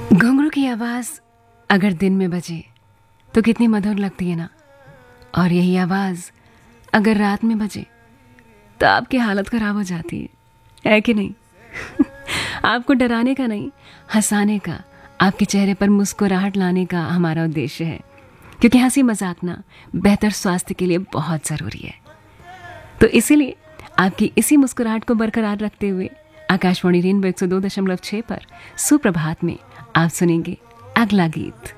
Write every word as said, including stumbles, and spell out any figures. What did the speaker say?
घुंघरू की आवाज़ अगर दिन में बजे तो कितनी मधुर लगती है ना, और यही आवाज़ अगर रात में बजे तो आपकी हालत ख़राब हो जाती है, है कि नहीं? आपको डराने का नहीं, हंसाने का, आपके चेहरे पर मुस्कुराहट लाने का हमारा उद्देश्य है, क्योंकि हंसी मजाक ना बेहतर स्वास्थ्य के लिए बहुत ज़रूरी है। तो इसीलिए आपकी इसी मुस्कुराहट को बरकरार रखते हुए आकाशवाणी रेनबो एक सौ दो दशमलव छह पर सुप्रभात में आप सुनेंगे अगला गीत।